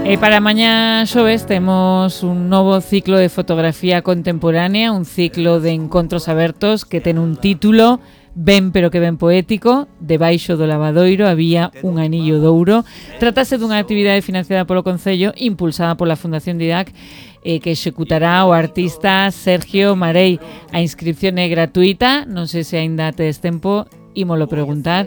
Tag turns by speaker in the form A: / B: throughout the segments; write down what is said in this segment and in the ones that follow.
A: E para mañá xoves temos un novo ciclo de fotografía contemporánea, un ciclo de encontros abertos que ten un título ben pero que ben poético. Debaixo do lavadoiro había un anillo de ouro. Trátase dunha actividade financiada polo Concello, impulsada pola Fundación Didac, que executará o artista Sergio Marei. A inscripción é gratuita, non sei se aínda tedes tempo, ímolo preguntar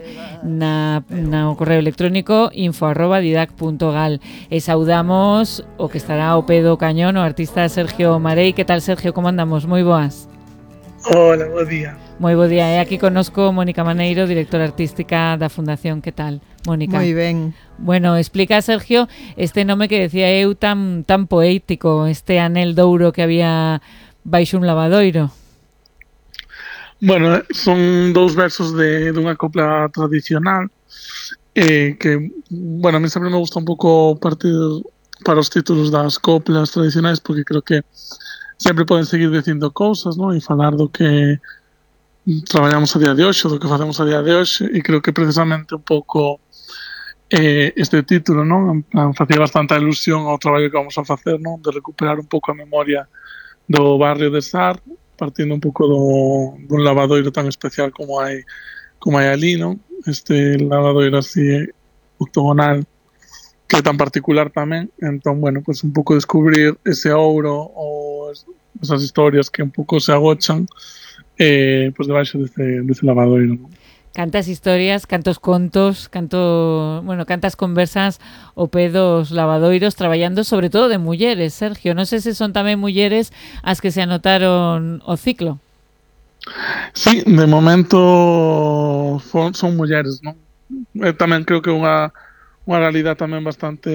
A: no correo electrónico info@didac.gal. E saudamos o que estará ao pé do cañón, o artista Sergio Marei. Que tal, Sergio? Como andamos? Moi boas.
B: Hola, bo día.
A: Moi bo día. E aquí connosco Mónica Maneiro, directora artística da Fundación. Que tal, Mónica?
C: Moi ben.
A: Bueno, explica, Sergio, este nome que decía eu tan poético, este anel de ouro que había baixo un lavadoiro.
B: Bueno, son dous versos dunha copla tradicional que, bueno, a mí sempre me gusta un pouco partir para os títulos das coplas tradicionais porque creo que sempre poden seguir dicindo cousas, non? E falar do que traballamos a día de hoxe, do que facemos a día de hoxe, e creo que precisamente un pouco este título, non? Facía bastante ilusión ao traballo que vamos a facer, non? De recuperar un pouco a memoria do barrio de Sar, partindo un pouco dun lavadoiro tan especial como hai ali, non? Este lavadoiro así octogonal que é tan particular tamén. Entón, bueno, pues un pouco descubrir ese ouro ou esas historias que un pouco se agochan pues debaixo dese lavadoiro, non?
A: Cantas historias, cantos contos, cantas conversas ao pé dos lavadoiros, traballando sobre todo de mulleres, Sergio. Non sei se son tamén mulleres as que se anotaron o ciclo.
B: Sí, de momento son mulleres, non? Tamén creo que unha realidade tamén bastante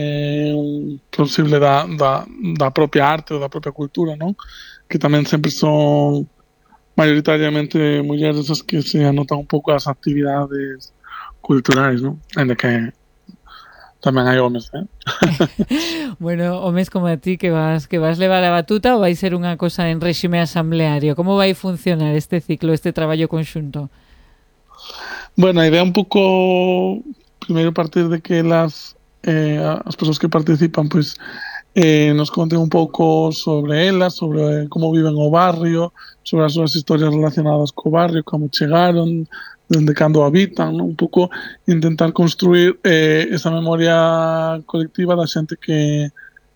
B: plausible da propia arte ou da propia cultura, non? Que tamén sempre son maioritariamente mulleres as que se anotan un pouco as actividades culturais, non? Ainda que tamén hai homes,
A: Bueno, homes como a ti que vas levar a batuta, ou vai ser unha cosa en réxime asambleario? Como vai funcionar este ciclo, este traballo conxunto?
B: Bueno, a idea un pouco primeiro partir de que as persoas que participan pois nos conten un pouco sobre elas, sobre como viven o barrio, sobre as súas historias relacionadas co barrio, como chegaron, dende cando habitan, non? Un pouco intentar construir esa memoria colectiva da xente que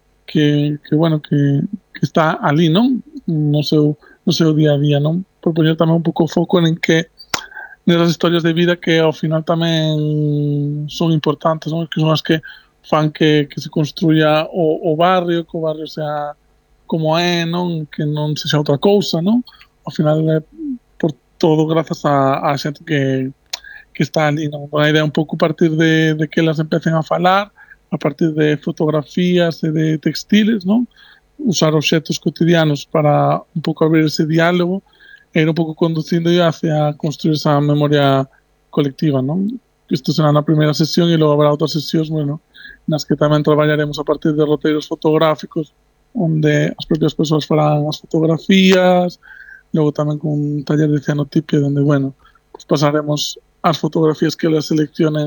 B: está ali, non? No seu día a día, non? Por poñer tamén un pouco foco en que nesas historias de vida que ao final tamén son importantes, non? Que son as que fan que se construya o barrio, que o barrio sea como é, non? Que non sexa outra cousa, non? Ao final é por todo grazas a xente que está ali, non? A idea é un pouco partir de que elas empecen a falar, a partir de fotografías e de textiles, non? Usar obxetos cotidianos para un pouco abrir ese diálogo e ir un pouco conducindo hacia construir esa memoria colectiva, non? Isto será na primeira sesión e logo habrá outras sesións, bueno, nas que tamén traballaremos a partir de roteiros fotográficos onde as propias persoas farán as fotografías, logo tamén con un taller de cianotipia onde, bueno, pues pasaremos as fotografías que elas seleccionen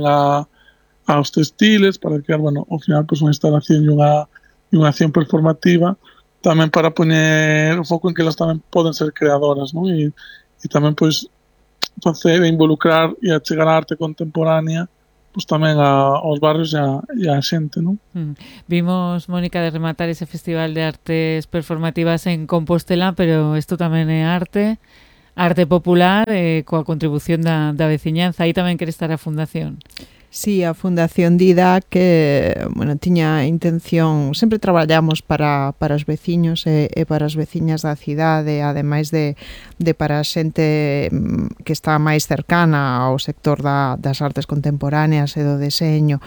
B: aos textiles para crear, bueno, ao final pues unha instalación e unha acción performativa tamén para poñer o foco en que elas tamén poden ser creadoras, non? E tamén pois facer e involucrar e achegar a arte contemporánea pues tamén aos barrios e a xente, non?
A: Vimos, Mónica, de rematar ese Festival de Artes Performativas en Compostela, pero isto tamén é arte popular, coa contribución da veciñanza. Aí tamén quere estar a Fundación.
C: Sí, a Fundación Didac que, bueno, tiña intención, sempre traballamos para os veciños e para as veciñas da cidade, ademais de para a xente que está máis cercana ao sector das artes contemporáneas e do deseño.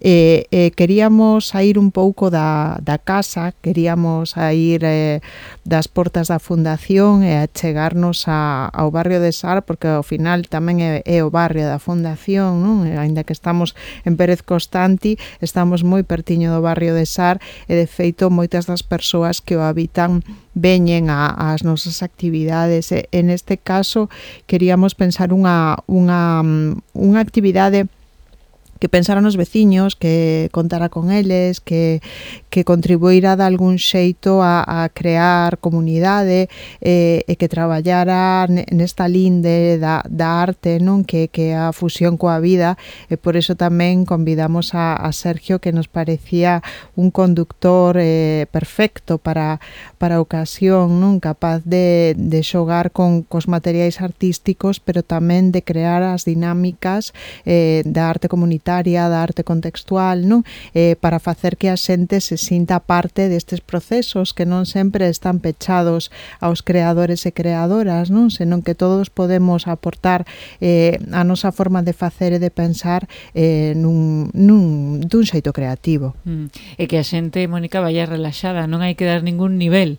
C: Queríamos sair un pouco da casa, queríamos sair das portas da Fundación e achegarnos ao barrio de Sar, porque ao final tamén é o barrio da Fundación, non? Ainda que estamos en Pérez Constanti, estamos moi pertiño do barrio de Sar e de feito moitas das persoas que o habitan veñen ás nosas actividades e neste caso queríamos pensar unha actividade que pensara nos veciños, que contara con eles, que contribuíra de algún xeito a crear comunidade e que traballara nesta linde da arte, non, que a fusión coa vida, e por iso tamén convidamos a Sergio, que nos parecía un conductor perfecto para a ocasión, non, capaz de xogar cos materiais artísticos, pero tamén de crear as dinámicas da arte comunitaria, da arte contextual, non? Para facer que a xente se sinta parte destes procesos que non sempre están pechados aos creadores e creadoras, non? Senón que todos podemos aportar a nosa forma de facer e de pensar dun xeito creativo.
A: E que a xente, Mónica, vaya relaxada, non hai que dar ningún nivel.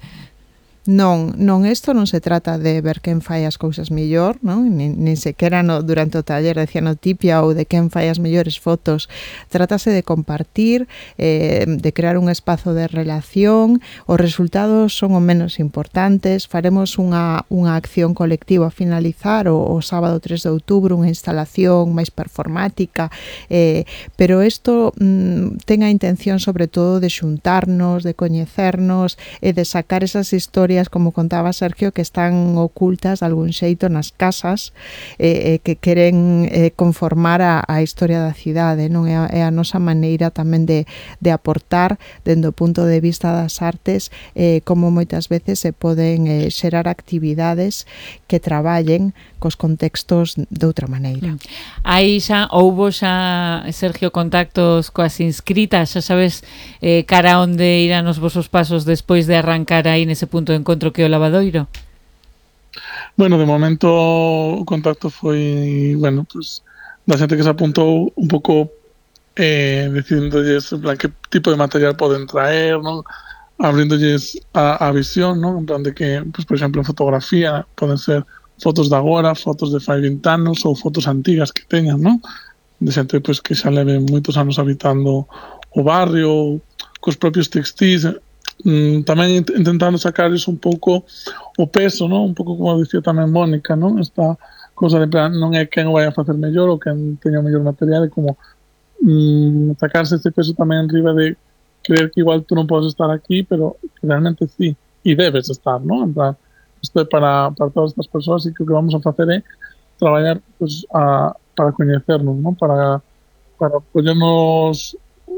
C: Non, isto non se trata de ver quen fai as cousas mellor, non? Nin sequera durante o taller de cianotipia ou de quen fai as mellores fotos. Trátase de compartir, de crear un espazo de relación. Os resultados son o menos importantes. Faremos unha acción colectiva a finalizar o sábado 3 de outubro, unha instalación máis performática, pero isto ten a intención sobre todo de xuntarnos, de coñecernos e de sacar esas historias, como contaba Sergio, que están ocultas de algún xeito nas casas, que queren conformar a historia da cidade, non? É a nosa maneira tamén de aportar dende o punto de vista das artes, como moitas veces se poden xerar actividades que traballen cos contextos de outra maneira.
A: Aí houbo Sergio, contactos coas inscritas, xa sabes cara onde irán os vosos pasos despois de arrancar aí nese punto de encontro que o Lavadoiro?
B: Bueno, de momento o contacto foi, bueno, pues da xente que se apuntou un pouco diciндolles en plan que tipo de material poden traer, non? Abriндolles a visión, non? En plan de que, pues, por exemplo, en fotografía poden ser fotos de agora, fotos de fai 20 anos ou fotos antigas que teñan, non? De xente, pues, que xa leve moitos anos habitando o barrio, cos propios textis, tamén intentando sacarles un pouco o peso, non? Un pouco como dicía tamén Mónica, non? Esta cosa de plan, non é quen o vai a facer mellor ou quen teña o mellor material, é como sacarse ese peso tamén enriba de creer que igual tú non podes estar aquí, pero que realmente sí, e debes estar, non? En plan, isto é para todas estas persoas, e que o que vamos a facer é traballar, pues, para coñecernos, non? Para poñernos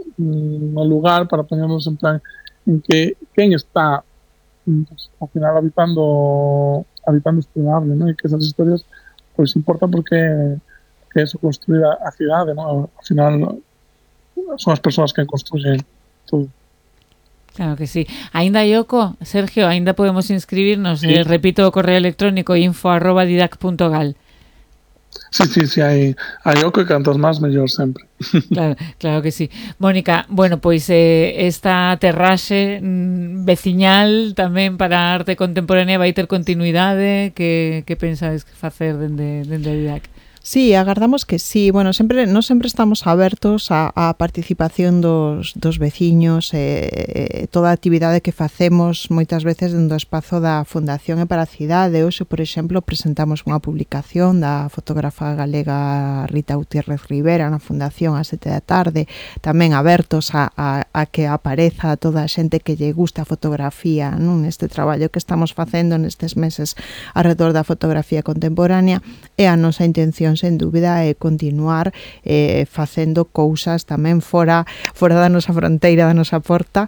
B: no lugar, para poñernos en plan en que quen está, pues, ao final habitando este barrio, ¿no? E que esas historias, pues, importan porque que eso construir a cidade, ¿no? Ao final son as persoas que construyen todo.
A: Claro que sí. Ainda Yoko, Sergio, ainda podemos inscribirnos. Sí. Repito o correo electrónico info@didac.gal.
B: Sí, hai oco e cantas máis mellor sempre.
A: Claro que sí. Mónica, bueno, pois esta terraxe veciñal tamén para a arte contemporánea vai ter continuidade? Que pensades facer dende Didac?
C: Sí, agardamos que sí. Bueno, non sempre estamos abertos á participación dos veciños, toda a actividade que facemos moitas veces dentro do espazo da Fundación e para a Cidade. Hoxe, por exemplo, presentamos unha publicación da fotógrafa galega Rita Gutiérrez Rivera na Fundación ás 7 da tarde, tamén abertos a que apareza toda a xente que lle gusta a fotografía, non? Neste traballo que estamos facendo nestes meses alrededor da fotografía contemporánea, e a nosa intención sen dúbida é continuar facendo cousas tamén fora da nosa fronteira, da nosa porta,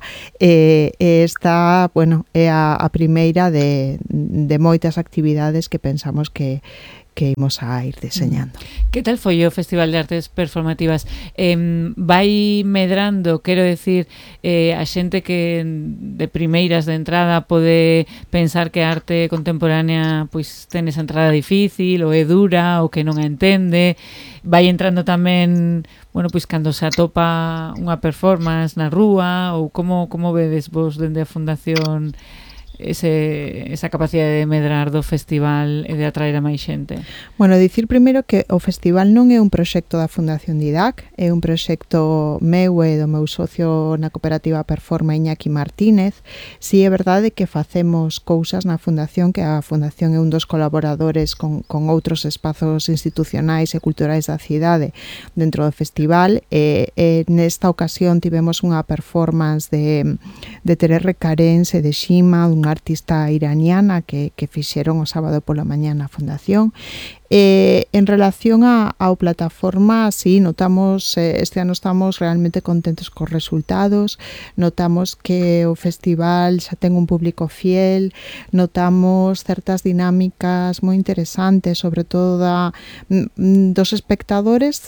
C: esta, bueno, é a primeira de moitas actividades que pensamos que imos a ir deseñando.
A: Que tal foi o Festival de Artes Performativas? Vai medrando, quero decir, a xente que de primeiras de entrada pode pensar que a arte contemporánea pois ten esa entrada difícil, ou é dura, ou que non a entende. Vai entrando tamén, bueno, pois cando se atopa unha performance na rúa, ou como vedes vos dende a Fundación esa capacidade de medrar do festival e de atraer a máis xente?
C: Bueno, dicir primeiro que o festival non é un proxecto da Fundación Didac, é un proxecto meu e do meu socio na cooperativa Performa, Iñaki Martínez. Si é verdade que facemos cousas na Fundación, que a Fundación é un dos colaboradores con outros espazos institucionais e culturais da cidade dentro do festival, e nesta ocasión tivemos unha performance de Terere Carens e de Shima, unha artista iraniana que fixeron o sábado pola mañá na Fundación. En relación ao plataforma, sí, notamos, este ano estamos realmente contentos cos resultados, notamos que o festival xa ten un público fiel, notamos certas dinámicas moi interesantes, sobre todo dos espectadores,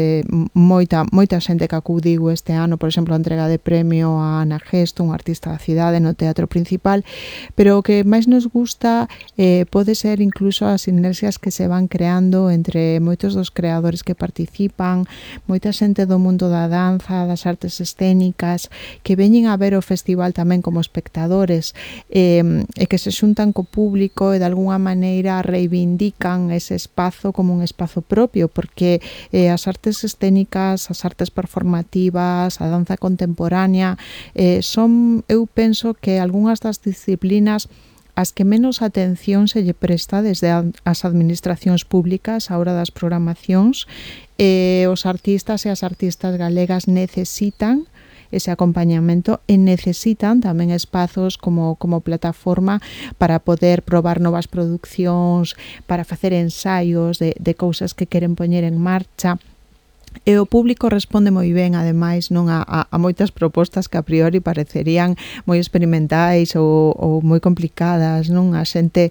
C: moita xente que acudiu este ano, por exemplo, a entrega de premio a Ana Gesto, unha artista da cidade no Teatro Principal, pero o que máis nos gusta pode ser incluso as sinerxias que se van creando entre moitos dos creadores que participan, moita xente do mundo da danza, das artes escénicas, que veñen a ver o festival tamén como espectadores, e que se xuntan co público e de alguna maneira reivindican ese espazo como un espazo propio, porque as artes escénicas, as artes performativas, a danza contemporánea, son, eu penso que algunhas das disciplinas as que menos atención se lle presta desde as administracións públicas á hora das programacións. Os artistas e as artistas galegas necesitan ese acompañamento e necesitan tamén espazos como plataforma para poder probar novas producións, para facer ensaios de cousas que queren poñer en marcha. E o público responde moi ben, ademais, non a moitas propostas que a priori parecerían moi experimentais ou moi complicadas, non? A xente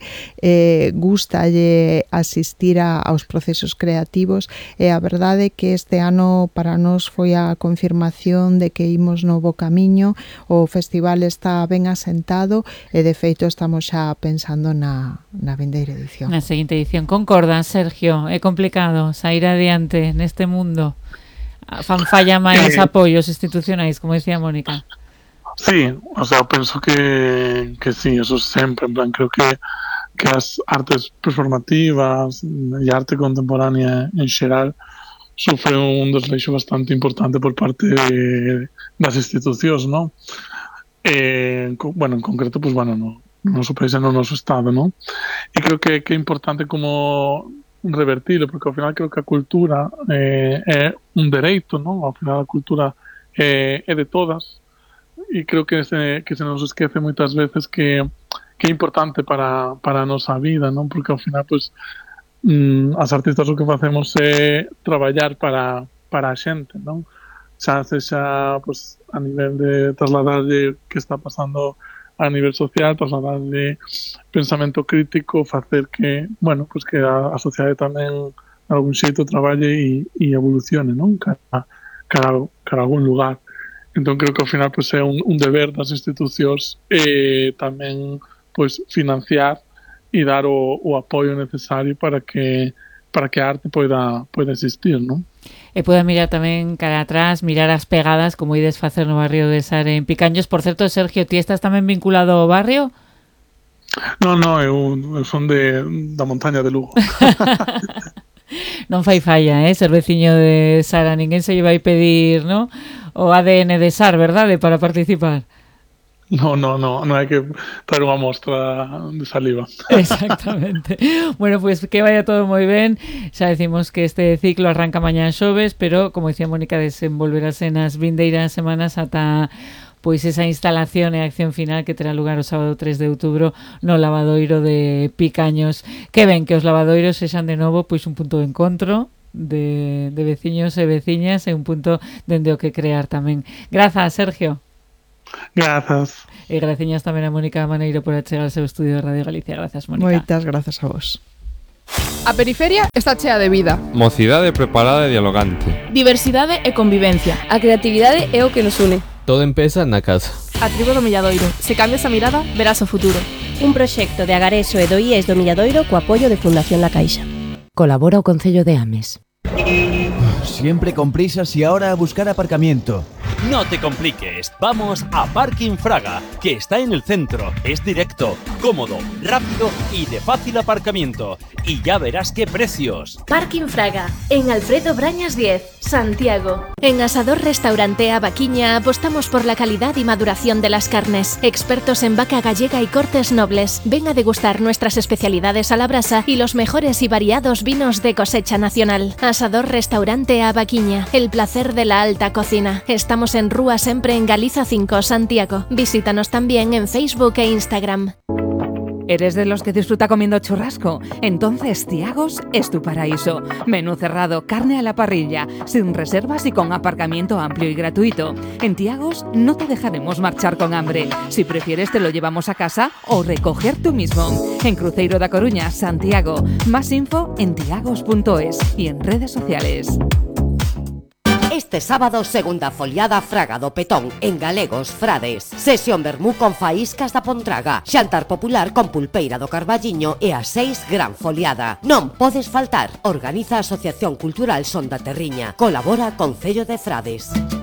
C: gustalle asistir aos procesos creativos, e a verdade é que este ano para nós foi a confirmación de que imos no bo camiño, o festival está ben asentado e de feito estamos xa pensando na vindeira edición.
A: Na seguinte edición. Concordan, Sergio? É complicado sair adiante neste mundo? Fan falla máis apoios institucionais, como decía Mónica.
B: Sí, o sea, penso que sí, eso sempre, en plan, creo que as artes performativas e a arte contemporánea en xeral sufre un desleixo bastante importante por parte das institucións, ¿no? Bueno, en concreto, pues bueno, no noso país e no noso estado, ¿no? E creo que é importante como revertirlo, porque ao final creo que a cultura é un dereito, ¿no? Ao final a cultura é de todas, e creo que se nos esquece moitas veces que é importante para a nosa vida, ¿no? Porque ao final, pues, as artistas o que facemos é traballar para a xente, ¿no? Xa sexa, pues, a nivel de trasladarlle que está pasando a nivel social, trasladarle pensamento crítico, facer que, bueno, pues que a sociedade tamén de algún xeito traballe e evolucione, non? Cara a algún lugar. Entón creo que ao final pues é un deber das institucións tamén pues financiar e dar o apoio necesario para que a arte poida existir, non?
A: E poda mirar tamén cara atrás, mirar as pegadas como ides facer no barrio de Sar en Picaños. Por certo, Sergio, ti estás tamén vinculado ao barrio?
B: No, eu son da montaña de Lugo.
A: Non fai falla, ser veciño de Sar, a ninguén se lle vai pedir, ¿no? O ADN de Sar, verdade, para participar?
B: No hai que traer unha mostra de saliva.
A: Exactamente. Bueno, pues que vaya todo moi ben. Xa decimos que este ciclo arranca mañá xoves, pero, como dicía Mónica, desenvolverase nas vindeiras semanas ata pois esa instalación e acción final que terá lugar o sábado 3 de outubro no lavadoiro de Picaños. Que ben que os lavadoiros sexan de novo pois un punto de encontro de veciños e veciñas e un punto dende o que crear tamén. Grazas, Sergio.
B: Grazas.
A: E graciñas tamén a Mónica Maneiro por achegar ao seu estudio de Radio Galicia. Grazas, Mónica.
C: Moitas grazas a vos.
D: A periferia está chea de vida.
E: Mocidade preparada e dialogante.
D: Diversidade e convivencia.
F: A creatividade é o que nos une.
E: Todo empeza na casa.
D: A tribo do Milladoiro. Se cambias a mirada, verás o futuro.
F: Un proxecto de Agareso e do IES do Milladoiro co apoio de Fundación La Caixa.
G: Colabora o Concello de Ames.
H: Siempre con prisas y ahora a buscar aparcamiento.
G: No te compliques, vamos a Parking Fraga, que está en el centro. Es directo, cómodo, rápido y de fácil aparcamiento. Y ya verás qué precios.
H: Parking Fraga, en Alfredo Brañas 10, Santiago. En Asador Restaurante Abaquiña apostamos por la calidad y maduración de las carnes. Expertos en vaca gallega y cortes nobles. Ven a degustar nuestras especialidades a la brasa y los mejores y variados vinos de cosecha nacional. Asador Restaurante Abaquiña, el placer de la alta cocina. Estamos en Rúa Sempre en Galiza 5, Santiago. Visítanos también en Facebook e Instagram.
I: ¿Eres de los que disfruta comiendo churrasco? Entonces Tiagos es tu paraíso. Menú cerrado, carne a la parrilla, sin reservas y con aparcamiento amplio y gratuito. En Tiagos no te dejaremos marchar con hambre. Si prefieres te lo llevamos a casa o recoger tú mismo. En Cruzeiro da Coruña, Santiago. Más info en tiagos.es y en redes sociales.
J: Este sábado, segunda foliada Fraga do Petón, en Galegos, Frades. Sesión vermú con faíscas da Pontraga. Xantar popular con pulpeira do Carballiño e a 6 gran foliada. Non podes faltar. Organiza a Asociación Cultural Son da Terriña. Colabora Concello de Frades.